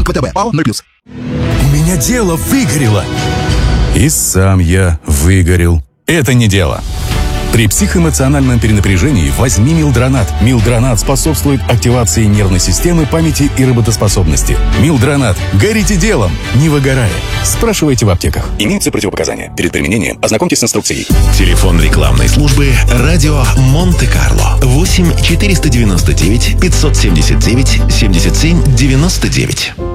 ВТБ. ПАО 0+. У меня дело выгорело. И сам я выгорел. Это не дело. При психоэмоциональном перенапряжении возьми Милдронат. Милдронат способствует активации нервной системы, памяти и работоспособности. Милдронат. Горите делом, не выгорая. Спрашивайте в аптеках. Имеются противопоказания. Перед применением ознакомьтесь с инструкцией. Телефон рекламной службы «Радио Монте-Карло». 8 499 579 77 99.